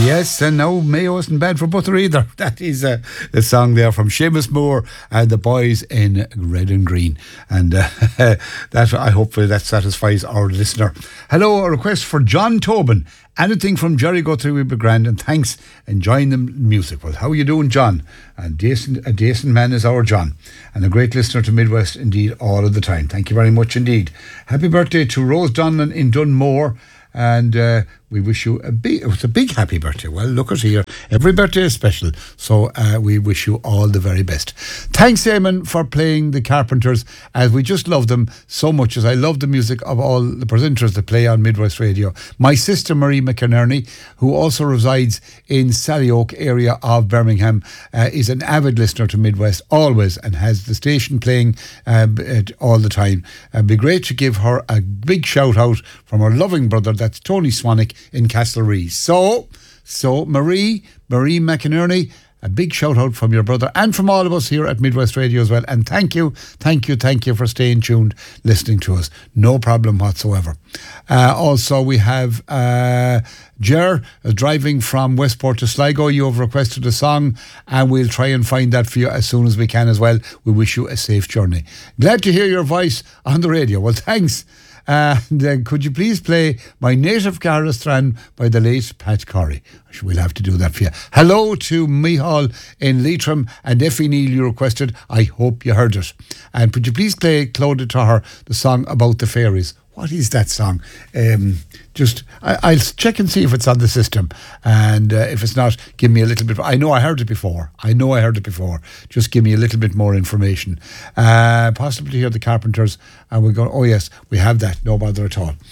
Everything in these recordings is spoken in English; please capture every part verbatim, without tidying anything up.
Yes, and now mayo isn't bad for butter either. That is uh, the song there from Seamus Moore and the boys in red and green. And uh, that, I hope that satisfies our listener. Hello, a request for John Tobin. Anything from Jerry Guthrie would be grand, and thanks. Enjoying the music. Well, how are you doing, John? And decent, a decent man is our John, and a great listener to Midwest indeed all of the time. Thank you very much indeed. Happy birthday to Rose Donlan in Dunmore. And uh, we wish you a big, it was a big happy birthday. Well, look at here. Every birthday is special. So uh, we wish you all the very best. Thanks, Eamon, for playing the Carpenters, as we just love them so much, as I love the music of all the presenters that play on Midwest Radio. My sister, Marie McInerney, who also resides in Sallyoak area of Birmingham, uh, is an avid listener to Midwest always, and has the station playing uh, all the time. It'd be great to give her a big shout out from her loving brother, that's Tony Swanwick in Castlereagh. So, so Marie, Marie McInerney, a big shout out from your brother and from all of us here at Midwest Radio as well. And thank you, thank you, thank you for staying tuned, listening to us. No problem whatsoever. Uh, also, we have uh, Ger uh, driving from Westport to Sligo. You have requested a song, and we'll try and find that for you as soon as we can as well. We wish you a safe journey. Glad to hear your voice on the radio. Well, thanks. Uh, and uh, could you please play My Native Garristran by the late Pat Corey? We'll have to do that for you. Hello to Mihal in Leitrim, and Effie Neal, you requested. I hope you heard it. And could you please play Clodagh Tahar, the song about the fairies? What is that song? Um, just, I, I'll check and see if it's on the system. And uh, if it's not, give me a little bit. I know I heard it before. I know I heard it before. Just give me a little bit more information. Uh, possibly hear the Carpenters. And we go, oh yes, we have that. No bother at all.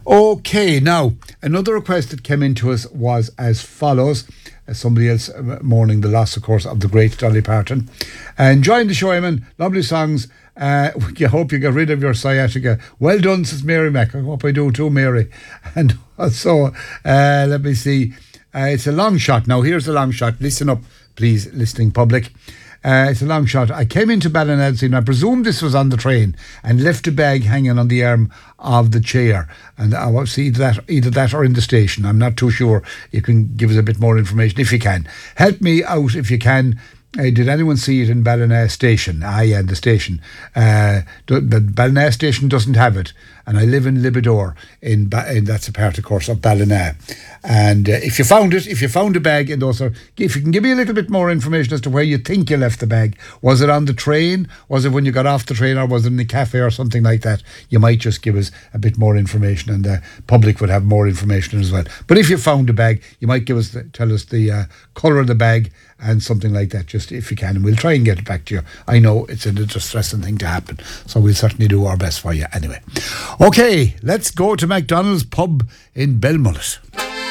Okay, now, another request that came into us was as follows. Uh, somebody else uh, mourning the loss, of course, of the great Dolly Parton. Uh, enjoying the show, Eamon. Lovely songs. Uh, I hope you get rid of your sciatica. Well done, says Mary Mac. I hope I do too, Mary. And so, uh, let me see. Uh, it's a long shot. Now, here's a long shot. Listen up, please, listening public. Uh, it's a long shot. I came into Ballynad, and I presume this was on the train, and left a bag hanging on the arm of the chair. And I will see that, either that or in the station. I'm not too sure. You can give us a bit more information if you can. Help me out if you can. Uh, did anyone see it in Ballina Station? Ah, yeah, the station. Uh, but Ballina Station doesn't have it. And I live in Libidor, in, ba- in that's a part, of course, of Ballina. And uh, if you found it, if you found a bag in those, or if you can give me a little bit more information as to where you think you left the bag. Was it on the train? Was it when you got off the train? Or was it in the cafe or something like that? You might just give us a bit more information, and the public would have more information as well. But if you found a bag, you might give us the, tell us the uh, colour of the bag and something like that, just if you can, and we'll try and get it back to you. I know it's a distressing thing to happen, so we'll certainly do our best for you anyway. Okay, let's go to McDonald's pub in Belmullet.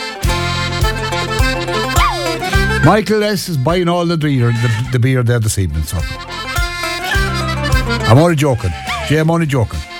Michael S. is buying all the beer, the, the beer there this evening, so I'm only joking. Jay, I'm only joking.